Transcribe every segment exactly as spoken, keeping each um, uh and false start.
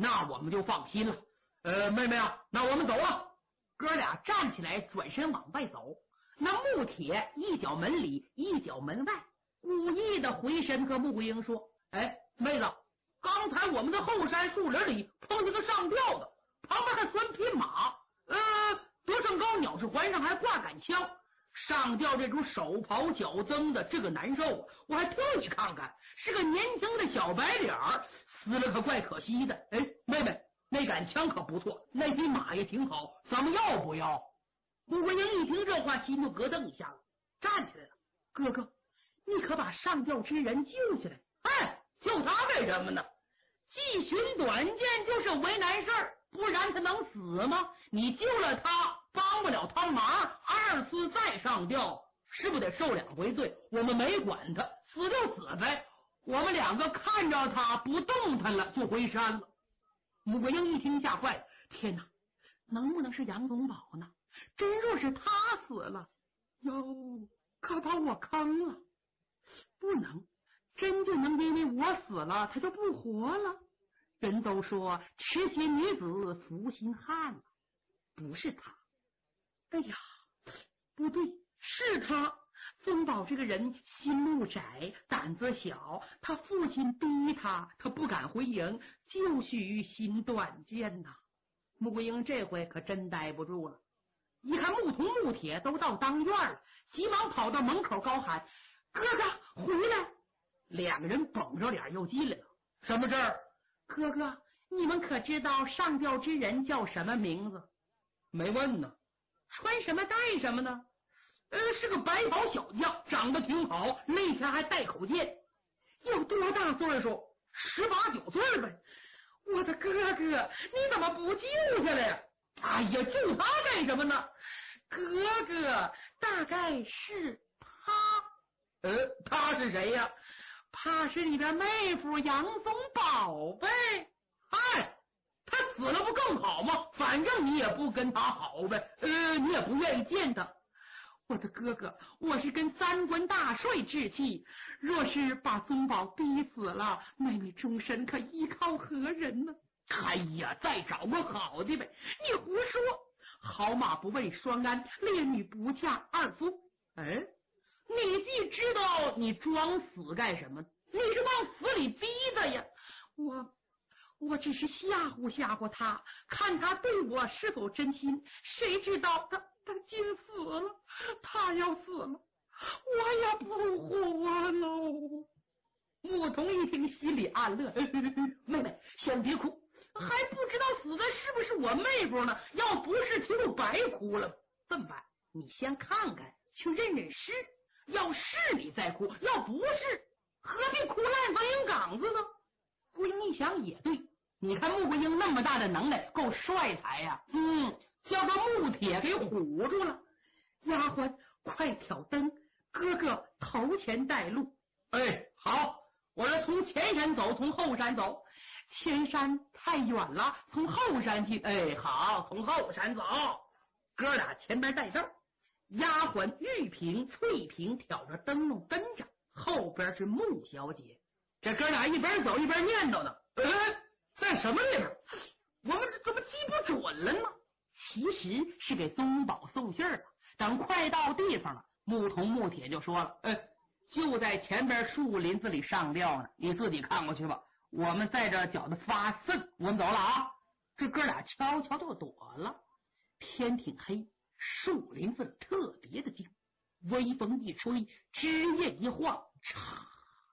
那我们就放心了。呃，妹妹啊，那我们走啊。哥俩站起来，转身往外走。那穆铁一脚门里，一脚门外，故意的回身和穆桂英说：“哎，妹子，刚才我们在后山树林里碰见个上吊的，旁边还拴匹马，呃，德胜高鸟是环上还挂杆枪。上吊这种手刨脚蹬的，这个难受啊！我还特意看看，是个年轻的小白脸儿，死了可怪可惜的。哎，妹妹，那杆枪可不错，那匹马也挺好，咱们要不要？”穆桂英一听这话，心就咯噔一下了，站起来了：“哥哥，你可把上吊之人救起来！”“哎，救他干什么呢？既寻短见就是为难事儿，不然他能死吗？你救了他，帮不了他忙，二次再上吊，是不是得受两回罪？我们没管他，死就死呗。我们两个看着他不动弹了，就回山了。”穆桂英一听吓坏了：“天哪，能不能是杨宗保呢？真若是他死了，哟，可把我坑了。不能，真就能因为我死了，他就不活了。人都说痴心女子负心汉啊，不是他。哎呀，不对，是他。宗保这个人心目窄，胆子小，他父亲逼他，他不敢回营，就许心短见呐。”穆桂英这回可真待不住了，一看穆同穆铁都到当院了，急忙跑到门口高喊：“哥哥回来！”两个人绷着脸又进来了：“什么事儿？”“哥哥，你们可知道上吊之人叫什么名字？”“没问呢。”“穿什么戴什么呢？”“呃，是个白袍小将，长得挺好，那天还带口剑。”“有多大岁数？”“十八九岁呗。”“我的哥哥，你怎么不救下来呀？”“哎呀，救他干什么呢？”“哥哥，大概是他。”“呃，他是谁呀？”“怕是你的妹夫杨宗保呗。”“哎，他死了不更好吗？反正你也不跟他好呗，呃，你也不愿意见他。”“我的哥哥，我是跟三官大帅置气，若是把宗保逼死了，妹妹终身可依靠何人呢？”“哎呀，再找个好的呗。”“你胡说，好马不为双鞍，烈女不嫁二夫。”“哎，你既知道，你装死干什么？你是往死里逼的呀！”“我我只是吓唬吓唬他，看他对我是否真心，谁知道他他竟死了。他要死了，我也不活喽。”穆同一听，心里暗乐：“妹妹，先别哭，还不知道死的是不是我妹夫呢？要不是，岂不白哭了？这么办，你先看看，去认认尸。要是你再哭，要不是，何必哭烂苍蝇岗子呢？”桂英一想也对，你看穆桂英那么大的能耐，够帅才呀、啊！嗯，叫把穆铁给唬住了。“丫鬟，快挑灯，哥哥头前带路。”“哎，好，我要从前山走，从后山走。”“前山太远了，从后山去。”“哎，好，从后山走。”哥俩前边带道，丫鬟玉萍、翠萍挑着灯笼跟着，后边是穆小姐。这哥俩一边走一边念叨呢：“呃，在什么地方？我们怎么记不准了呢？”其实是给宗保送信了。等快到地方了，穆同穆铁就说了：“哎，就在前边树林子里上吊呢，你自己看过去吧。我们在这觉得发瘆，我们走了啊。”这哥俩悄悄就躲了。天挺黑，树林子特别的静，微风一吹，枝叶一晃，嚓！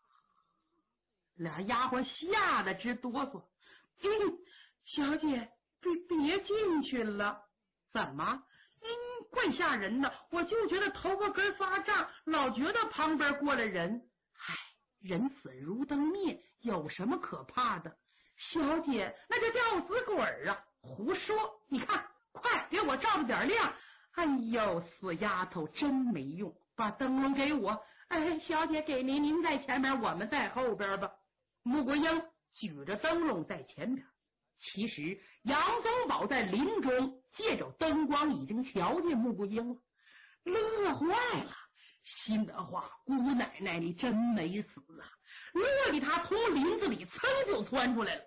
俩丫鬟吓得直哆嗦。“嗯，小姐，别别进去了。”“怎么？嗯，怪吓人的，我就觉得头发根发胀，老觉得旁边过来人。唉，人死如灯灭，有什么可怕的？”“小姐，那就吊死鬼啊！”“胡说！你看，快给我照着点亮。”“哎呦，死丫头，真没用！把灯笼给我。”“哎，小姐给您，您在前边，我们在后边吧。”穆桂英举着灯笼在前边。其实杨宗保在林中借着灯光已经瞧见穆桂英了，乐坏了，心的话，姑奶奶你真没死啊！乐的他从林子里噌就窜出来了。